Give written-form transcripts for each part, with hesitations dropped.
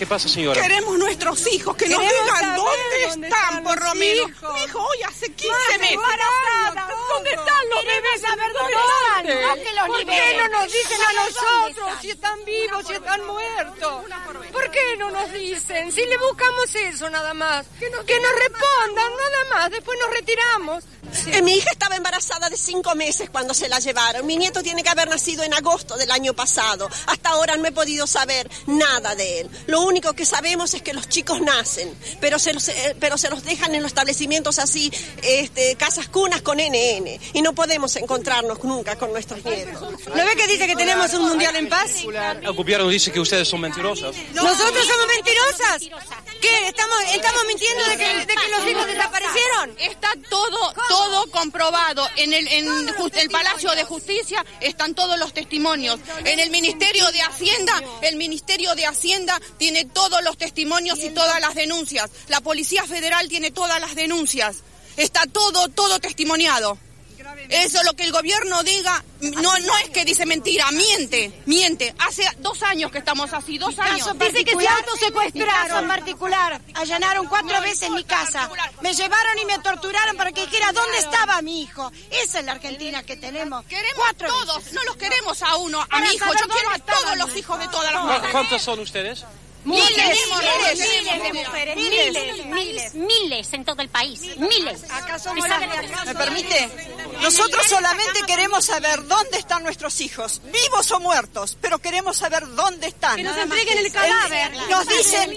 ¿Qué pasa, señora? Queremos nuestros hijos, que nos digan dónde están, por lo menos. Mi hijo hoy hace 15 meses. ¿Dónde están los bebés? Saber dónde están. ¿Por qué no nos dicen a nosotros si están vivos, si están muertos? ¿Por qué no nos dicen? Si le buscamos eso nada más. Que nos respondan nada más, después nos retiramos. Mi hija estaba embarazada de 5 meses cuando se la llevaron. Mi nieto tiene que haber nacido en agosto del año pasado. Hasta ahora no he podido saber nada de él. Lo único que sabemos es que los chicos nacen, pero se los dejan en los establecimientos así, casas cunas con NN. Y no podemos encontrarnos nunca con nuestros nietos. ¿No ve que dice que tenemos un mundial en paz? El gobierno dice que ustedes son mentirosas. ¿Nosotros somos mentirosas? ¿Qué? ¿Estamos mintiendo de que los hijos desaparecieron? Está todo comprobado. En el Palacio de Justicia están todos los testimonios. En el Ministerio de Hacienda tiene todos los testimonios y todas las denuncias. La Policía Federal tiene todas las denuncias. Está todo testimoniado. Eso es lo que el gobierno diga, no es que dice mentira, miente. Hace 2 años que estamos así, 2 años. Dice que se autosecuestraron. Caso en particular, allanaron 4 veces mi casa. Me llevaron y me torturaron para que dijera dónde estaba mi hijo. Esa es la Argentina que tenemos. Queremos todos, no los queremos a uno, a mi hijo. Yo quiero a todos los hijos de todas las mujeres. ¿Cuántos son ustedes? Miles de mujeres, miles en todo el país, miles. ¿Me permite? Nosotros solamente queremos saber dónde están nuestros hijos, vivos o muertos, pero queremos saber dónde están. Que nos entreguen el cadáver. Nos dicen,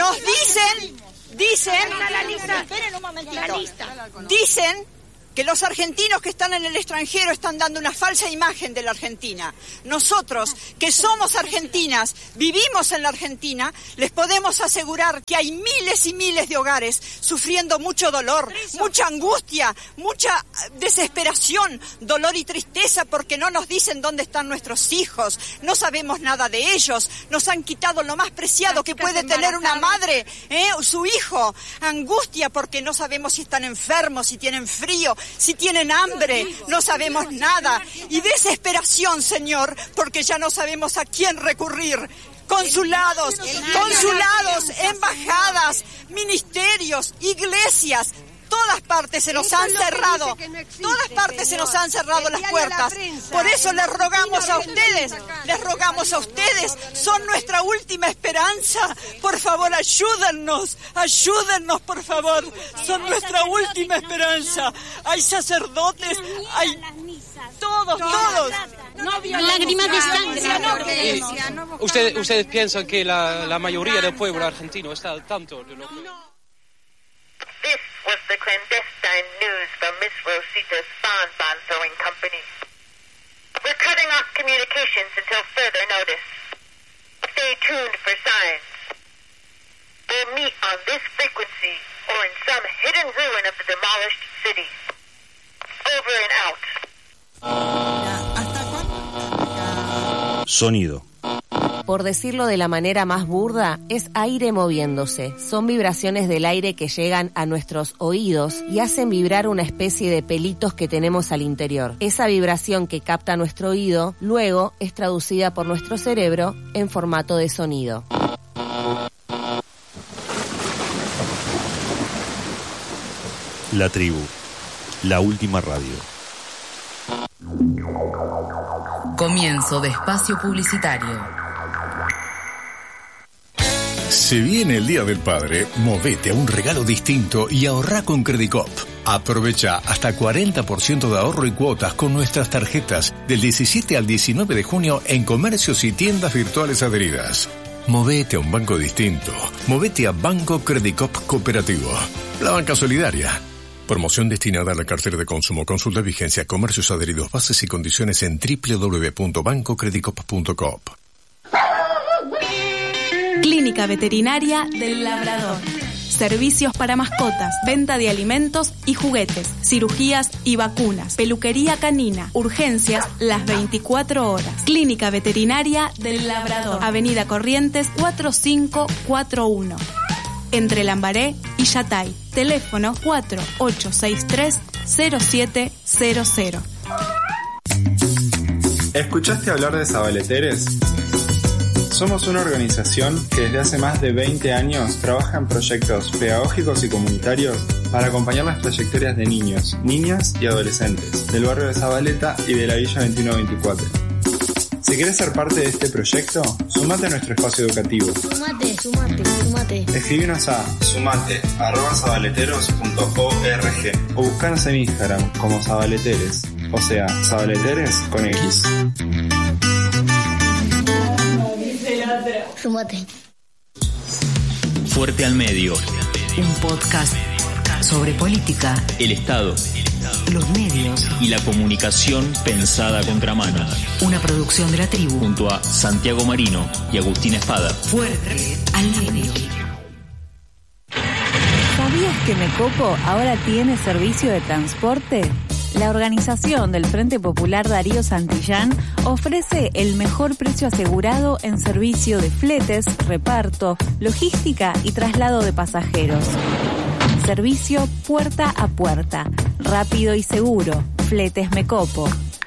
Esperen un momentito. Dicen que los argentinos que están en el extranjero están dando una falsa imagen de la Argentina. Nosotros, que somos argentinas, vivimos en la Argentina, les podemos asegurar que hay miles y miles de hogares sufriendo mucho dolor, mucha angustia, mucha desesperación, dolor y tristeza porque no nos dicen dónde están nuestros hijos, no sabemos nada de ellos, nos han quitado lo más preciado que puede tener una madre, su hijo, angustia porque no sabemos si están enfermos, si tienen frío, si tienen hambre, no sabemos nada. Y desesperación, Señor, porque ya no sabemos a quién recurrir. Consulados, embajadas, ministerios, iglesias, todas partes se nos han cerrado, las puertas. Por eso les rogamos a ustedes, son nuestra última esperanza. Por favor, ayúdennos, por favor, son nuestra última esperanza. Hay sacerdotes, hay todos. Lágrimas de sangre. ¿Ustedes piensan que la mayoría del pueblo argentino está al tanto de lo que... This was the clandestine news from Miss Rosita's Bon Throwing Company. We're cutting off communications until further notice. Stay tuned for signs. We'll meet on this frequency or in some hidden ruin of the demolished city. Over and out. Sonido. Por decirlo de la manera más burda, es aire moviéndose. Son vibraciones del aire que llegan a nuestros oídos y hacen vibrar una especie de pelitos que tenemos al interior. Esa vibración que capta nuestro oído, luego es traducida por nuestro cerebro en formato de sonido. La tribu, la última radio. Comienzo de espacio publicitario. Se viene el Día del Padre, movete a un regalo distinto y ahorrá con Credicop. Aprovecha hasta 40% de ahorro y cuotas con nuestras tarjetas del 17 al 19 de junio en comercios y tiendas virtuales adheridas. Movete a un banco distinto. Movete a Banco Credicop Cooperativo. La banca solidaria. Promoción destinada a la cartera de consumo. Consulta vigencia, comercios adheridos, bases y condiciones en www.bancocredicop.coop. Clínica Veterinaria del Labrador. Servicios para mascotas, venta de alimentos y juguetes, cirugías y vacunas, peluquería canina, urgencias las 24 horas. Clínica Veterinaria del Labrador. Avenida Corrientes 4541. Entre Lambaré y Yatay. Teléfono 4863-0700. ¿Escuchaste hablar de Zabaleteres? Somos una organización que desde hace más de 20 años trabaja en proyectos pedagógicos y comunitarios para acompañar las trayectorias de niños, niñas y adolescentes del barrio de Zabaleta y de la Villa 2124. Si quieres ser parte de este proyecto, sumate a nuestro espacio educativo. Sumate. Escribinos a sumate@zabaleteros.org o buscanos en Instagram como Zabaleteres, o sea, Zabaleteres con X. Sumate. Fuerte al medio. Un podcast sobre política, El Estado, los medios y la comunicación pensada a contramano. Una producción de La Tribu. Junto a Santiago Marino y Agustín Espada. Fuerte al medio. ¿Sabías que Mecopo ahora tiene servicio de transporte? La organización del Frente Popular Darío Santillán ofrece el mejor precio asegurado en servicio de fletes, reparto, logística y traslado de pasajeros. Servicio puerta a puerta, rápido y seguro. Fletes Mecopo.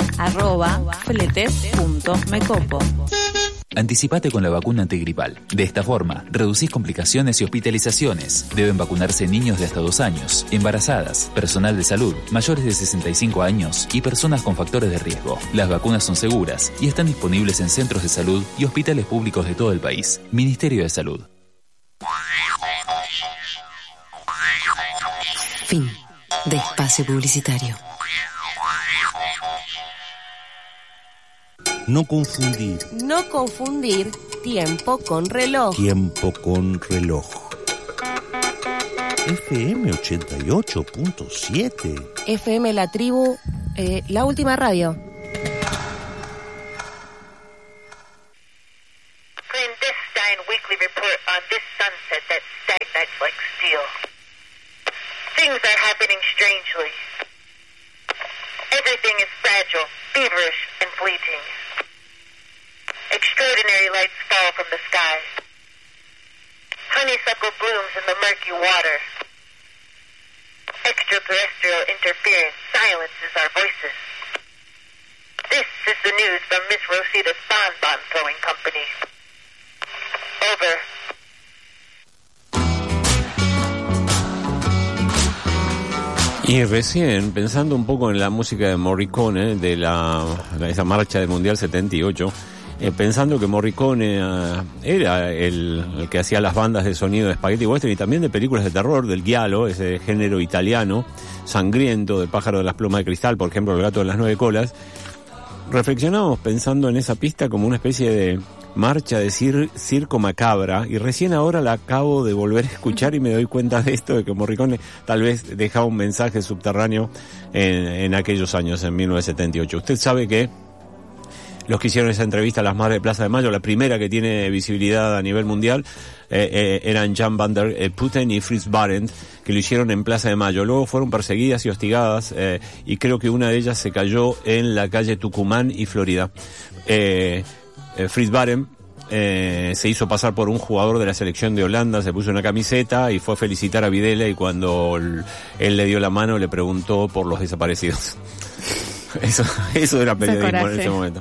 @fletes.mecopo. Anticipate con la vacuna antigripal. De esta forma, reducís complicaciones y hospitalizaciones. Deben vacunarse niños de hasta 2 años, embarazadas, personal de salud, mayores de 65 años y personas con factores de riesgo. Las vacunas son seguras y están disponibles en centros de salud y hospitales públicos de todo el país. Ministerio de Salud. Fin de espacio publicitario. No confundir. No confundir tiempo con reloj. Tiempo con reloj. FM 88.7. FM La Tribu, la última radio. Clandestine weekly report on this sunset that stagnates like steel. Things are happening strangely. Everything is fragile, feverish, and fleeting. Extraordinary lights fall from the sky. Honeysuckle blooms in the murky water. Extraterrestrial interference silences our voices. This is the news from Miss Rosita's Bonbon Throwing Company. Over. Y recién, pensando un poco en la música de Morricone, de esa marcha del Mundial 78, pensando que Morricone era el que hacía las bandas de sonido de Spaghetti Western y también de películas de terror, del giallo, ese género italiano, sangriento, de Pájaro de las plumas de cristal, por ejemplo, El gato de las 9 colas, reflexionamos pensando en esa pista como una especie de marcha de circo macabra, y recién ahora la acabo de volver a escuchar y me doy cuenta de esto, de que Morricone tal vez dejaba un mensaje subterráneo en aquellos años, en 1978. Usted sabe que los que hicieron esa entrevista a las Madres de Plaza de Mayo, la primera que tiene visibilidad a nivel mundial, eran Jan van der Putten y Fritz Barend, que lo hicieron en Plaza de Mayo. Luego fueron perseguidas y hostigadas, y creo que una de ellas se cayó en la calle Tucumán y Florida. Fritz Barend se hizo pasar por un jugador de la selección de Holanda, se puso una camiseta y fue a felicitar a Videla, y cuando él le dio la mano le preguntó por los desaparecidos. Eso era periodismo en ese momento.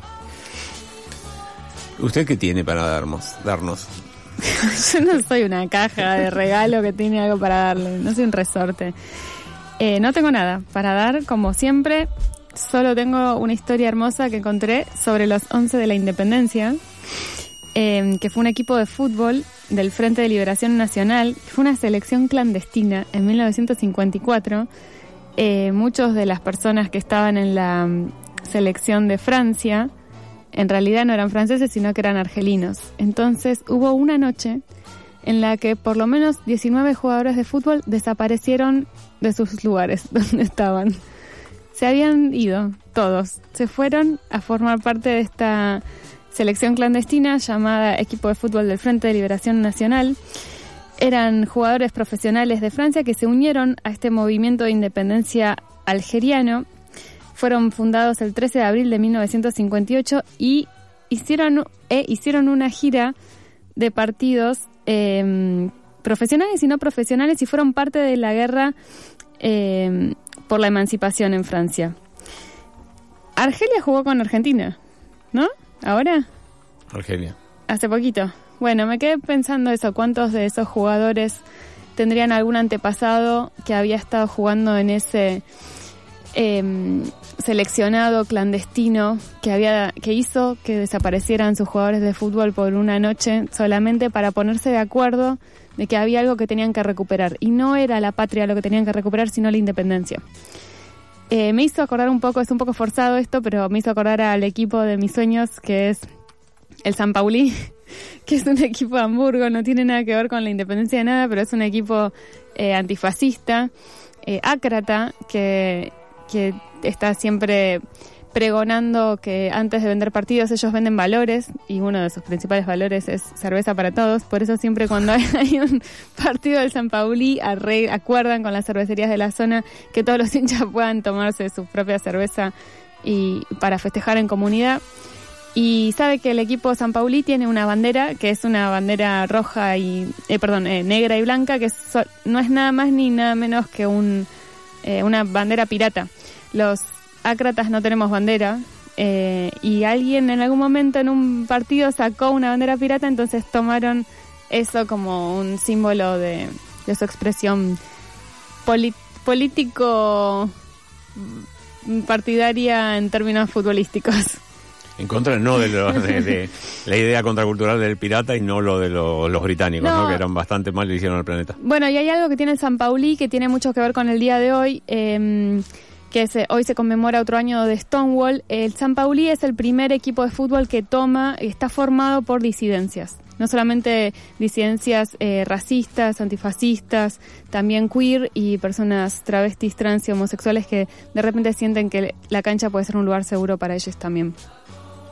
¿Usted qué tiene para darnos? Yo no soy una caja de regalo que tiene algo para darle, no soy un resorte. No tengo nada para dar, como siempre. Solo tengo una historia hermosa que encontré sobre los 11 de la Independencia, que fue un equipo de fútbol del Frente de Liberación Nacional. Fue una selección clandestina en 1954. Muchos de las personas que estaban en la selección de Francia en realidad no eran franceses, sino que eran argelinos. Entonces hubo una noche en la que por lo menos 19 jugadores de fútbol desaparecieron de sus lugares donde estaban. Se habían ido todos, se fueron a formar parte de esta selección clandestina llamada Equipo de Fútbol del Frente de Liberación Nacional. Eran jugadores profesionales de Francia que se unieron a este movimiento de independencia algeriano. Fueron fundados el 13 de abril de 1958 y hicieron una gira de partidos profesionales y no profesionales, y fueron parte de la guerra por la emancipación en Francia. Argelia jugó con Argentina, ¿no? ¿Ahora? Argelia. Hace poquito. Bueno, me quedé pensando eso, ¿cuántos de esos jugadores tendrían algún antepasado que había estado jugando en ese seleccionado clandestino que hizo que desaparecieran sus jugadores de fútbol por una noche solamente para ponerse de acuerdo de que había algo que tenían que recuperar? Y no era la patria lo que tenían que recuperar, sino la independencia. Me hizo acordar un poco, es un poco forzado esto, pero me hizo acordar al equipo de mis sueños, que es el San Pauli, que es un equipo de Hamburgo, no tiene nada que ver con la independencia de nada, pero es un equipo antifascista, ácrata, que está siempre pregonando que antes de vender partidos ellos venden valores, y uno de sus principales valores es cerveza para todos. Por eso siempre cuando hay un partido del San Pauli acuerdan con las cervecerías de la zona que todos los hinchas puedan tomarse su propia cerveza y para festejar en comunidad. Y sabe que el equipo San Pauli tiene una bandera, que es una bandera roja y negra y blanca, que no es nada más ni nada menos que una bandera pirata. Los ácratas no tenemos bandera, y alguien en algún momento en un partido sacó una bandera pirata, entonces tomaron eso como un símbolo de su expresión político partidaria en términos futbolísticos. En contra no de la idea contracultural del pirata y no lo de los británicos, ¿no? Que eran bastante mal y le hicieron al planeta. Bueno, y hay algo que tiene el San Pauli que tiene mucho que ver con el día de hoy, hoy se conmemora otro año de Stonewall. El San Pauli es el primer equipo de fútbol que está formado por disidencias. No solamente disidencias racistas, antifascistas, también queer y personas travestis, trans y homosexuales que de repente sienten que la cancha puede ser un lugar seguro para ellos también.